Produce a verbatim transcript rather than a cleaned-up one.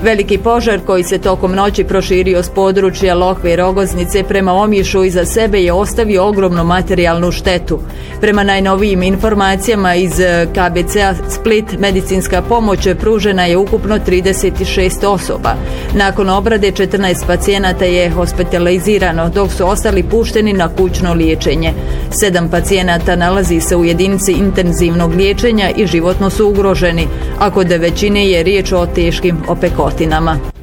Veliki požar koji se tokom noći proširio s područja Lokve i Rogoznice prema Omišu iza sebe je ostavio ogromnu materijalnu štetu. Prema najnovijim informacijama iz K B C-a Split, medicinska pomoć pružena je ukupno trideset šest osoba. Nakon obrade četrnaest pacijenata je hospitalizirano, dok su ostali pušteni na kućno liječenje. Sedam pacijenata nalazi se u jedinici intenzivnog liječenja i životno su ugroženi, a kod većine je riječ o teškim opekotinama.